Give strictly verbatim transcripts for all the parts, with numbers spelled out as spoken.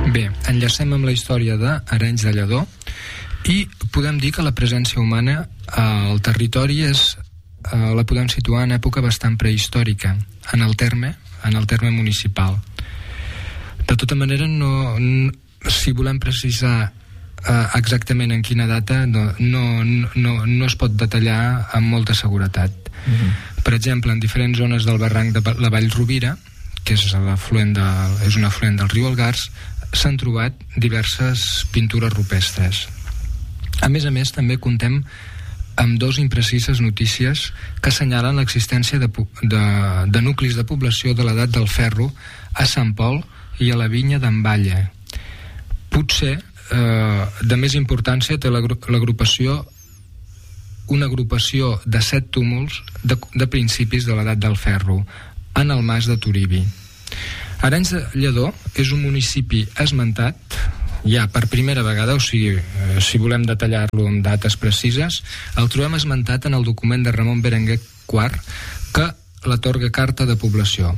Bé, enllacem amb la història d'Arenys de Lledó i podem dir que la presència humana al territori és, eh, la podem situar en època bastant prehistòrica, en el terme, en el terme municipal. De tota manera, no, no, si volem precisar eh, exactament en quina data, no, no, no, no es pot detallar amb molta seguretat. Mm-hmm. Per exemple, en diferents zones del barranc de la Vall Rovira, que és, l'afluent de, és un afluent del riu Algars, s'han trobat diverses pintures rupestres. A més a més, també contem amb dos imprecises notícies que assenyalen l'existència de, de, de nuclis de població de l'edat del ferro a Sant Pol i a la vinya d'en Balla. Potser eh, de més importància té l'agrupació una agrupació de set túmuls de, de principis de l'edat del ferro en el mas de Turibi. Arenys de Lledó és un municipi esmentat ja per primera vegada, o sigui, eh, si volem detallar-lo amb dates precises, el trobem esmentat en el document de Ramon Berenguer quart que l'atorga carta de població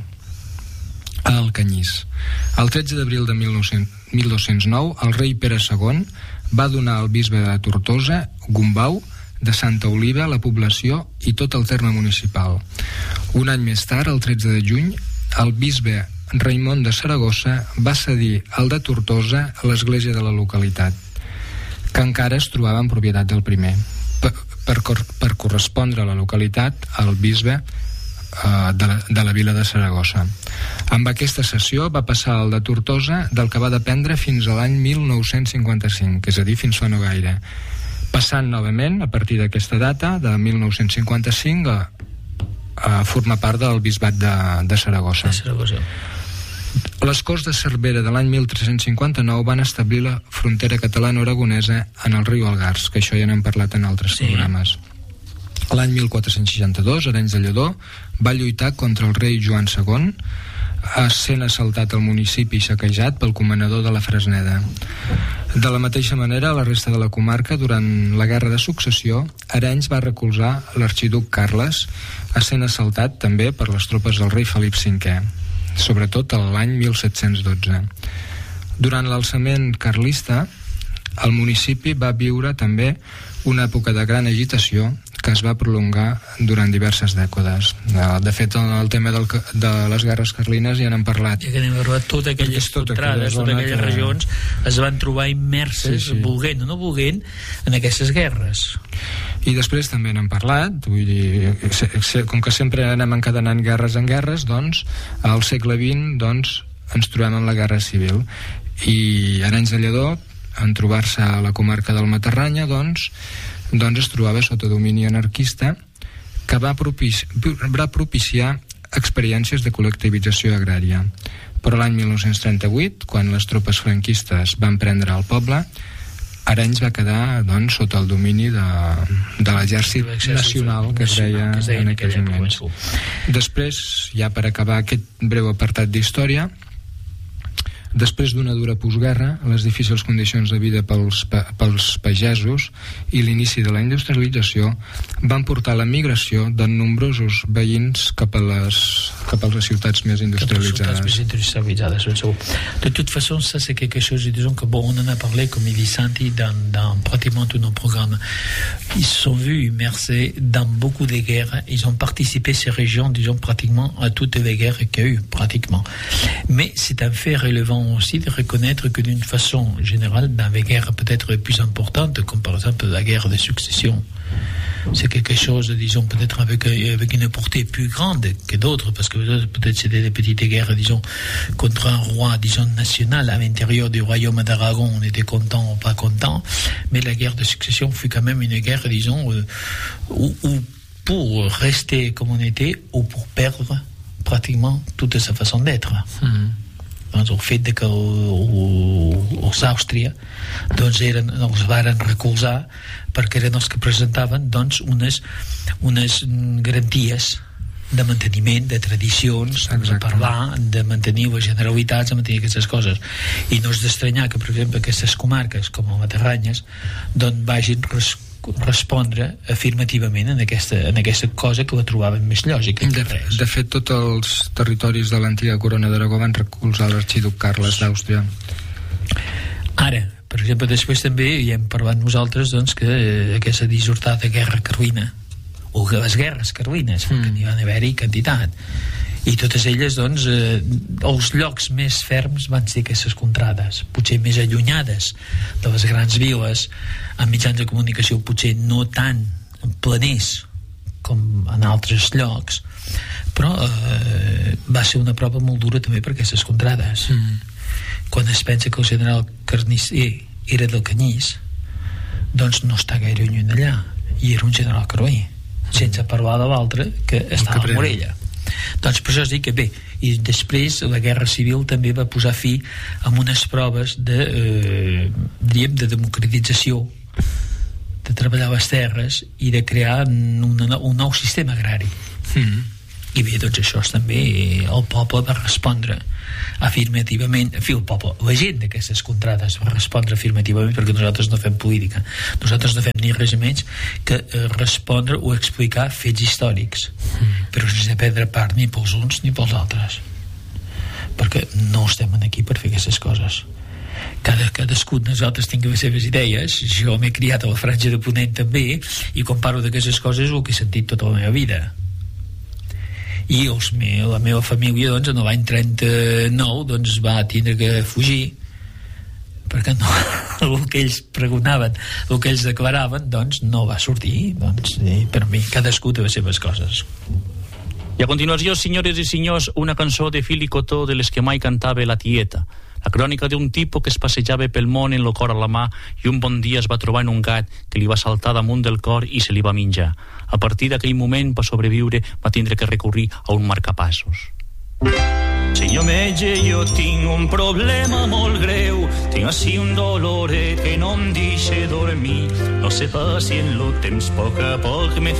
a Alcanyís. El tretze d'abril de mil dos-cents nou, el rei Pere segon va donar al bisbe de Tortosa, Gombau, de Santa Oliva, la població i tot el terme municipal. Un any més tard, el tretze de juny, el bisbe Raimon de Saragossa va cedir al de Tortosa l'església de la localitat, que encara es trobava en propietat del primer, per, per, per correspondre a la localitat al bisbe eh, de, la, de la vila de Saragossa. Amb aquesta cessió va passar al de Tortosa, del que va dependre fins a l'any mil nou-cents cinquanta-cinc, és a dir, fins fa no gaire, passant novament, a partir d'aquesta data, de mil nou-cents cinquanta-cinc, a, a formar part del bisbat de, de Saragossa. De Saragossa. Les Corts de Cervera de l'any mil tres-cents cinquanta-nou van establir la frontera catalana-aragonesa en el riu Algars, que això ja n'hem parlat en altres sí. programes. L'any mil quatre-cents seixanta-dos, Arenys de Lledó va lluitar contra el rei Joan segon, sent assaltat al municipi i saquejat pel comanador de la Fresneda. De la mateixa manera, a la resta de la comarca, durant la Guerra de Successió, Arenys va recolzar l'arxiduc Carles, sent assaltat també per les tropes del rei Felip cinquè, sobretot l'any mil set-cents dotze. Durant l'alçament carlista, el municipi va viure també una època de gran agitació que es va prolongar durant diverses dècades. De fet, en el tema del, de les guerres carlines ja n'hem parlat. Ja que n'hem parlat, totes aquelles contrades, totes aquelles que... regions es van trobar immerses, sí, sí. volguent o no volguent, en aquestes guerres. I després també n'hem parlat, vull dir, com que sempre anem encadenant guerres en guerres, doncs, al segle vint, doncs, ens trobem en la Guerra Civil. I Arenys de Lledó, en trobar-se a la comarca del Matarranya, doncs, doncs es trobava sota domini anarquista que va, propici, va propiciar experiències de col·lectivització agrària. Però l'any mil nou-cents trenta-vuit, quan les tropes franquistes van prendre el poble, Arenys va quedar doncs, sota el domini de, de l'exèrcit nacional que es deia en aquells moments. Després, ja per acabar aquest breu apartat d'història, després d'una dura postguerra, les difícils condicions de vida pels, pels pagesos i l'inici de la industrialització van portar la migració de nombrosos veïns cap a les, cap a les ciutats més industrialitzades. Més industrialitzades, de toute façon, ça c'est quelque chose, disons que bon, on en a parlé, comme il dit Santi, dans, dans pratiquement tous nos programmes. Ils se sont vus immersés dans beaucoup de guerres, ils ont participé ces régions, disons, pratiquement à toutes les guerres qu'il y a eu, pratiquement. Mais c'est un fait relevant aussi de reconnaître que d'une façon générale, dans les guerres peut-être plus importantes, comme par exemple la guerre de succession, c'est quelque chose, disons, peut-être avec, avec une portée plus grande que d'autres, parce que peut-être c'était des petites guerres, disons, contre un roi, disons, national à l'intérieur du royaume d'Aragon, on était content ou pas content, mais la guerre de succession fut quand même une guerre, disons, euh, où, où pour rester comme on était, ou pour perdre pratiquement toute sa façon d'être. Mm-hmm. Doncs el fet de que els Àustria doncs eren, els varen recolzar perquè eren els que presentaven doncs unes, unes garanties de manteniment, de tradicions, de parlar, de mantenir les generalitats, de mantenir aquestes coses. I no és d'estranyar que, per exemple, aquestes comarques com el Matarranyes doncs vagin res respondre afirmativament en aquesta, en aquesta cosa que la trobaven més lògica que res. De fet, tots els territoris de l'antiga corona d'Aragó van recolzar l'arxiduc Carles d'Àustria. Ara, per exemple, després també hi hem parlat nosaltres doncs, que aquesta dissortada guerra carlina, o les guerres carlines, mm. que n'hi van haver-hi quantitat, i totes elles, doncs, eh, els llocs més ferms van ser aquestes contrades, potser més allunyades de les grans viles, amb mitjans de comunicació potser no tan planers com en altres llocs, però eh, va ser una prova molt dura també per aquestes contrades. Mm. Quan es pensa que el general Carnisser era del Canyís, doncs no està gaire lluny d'allà, i era un general carlí, sense parlar de l'altre que estava a Morella. Doncs per això es dic que bé, i després la guerra civil també va posar fi a unes proves de, eh, diríem, de democratització, de treballar les terres i de crear una, un nou sistema agrari. Mm. I bé, doncs això també el poble va respondre afirmativament, en fi, el poble, la gent d'aquestes contrades va respondre afirmativament, perquè nosaltres no fem política, nosaltres no fem ni res menys que respondre o explicar fets històrics, mm. però sense prendre part ni pels uns ni pels altres, perquè no estem aquí per fer aquestes coses. Cada, cadascun de nosaltres tingui les seves idees. Jo m'he criat a la franja de Ponent també, i quan parlo d'aquestes coses és el que he sentit tota la meva vida. I els me, la meva família, doncs, en l'any trenta-nou, doncs, va tindre que fugir, perquè no, el que ells pregonaven, el que ells declaraven, doncs, no va sortir. Doncs, eh, per mi, cadascú té les seves coses. I a continuació, senyores i senyors, una cançó de Fili Cotó, de les que mai cantava la tieta. La crònica d'un tipo que es passejava pel món en el cor a la mà i un bon dia es va trobar en un gat que li va saltar damunt del cor i se li va menjar. A partir d'aquell moment, per sobreviure, va tindre que recurrir a un marcapassos. Senyor metge, jo tinc un problema molt greu, tinc així un doloret que no em deixa dormir, no sé pas si en lo temps poc a poc me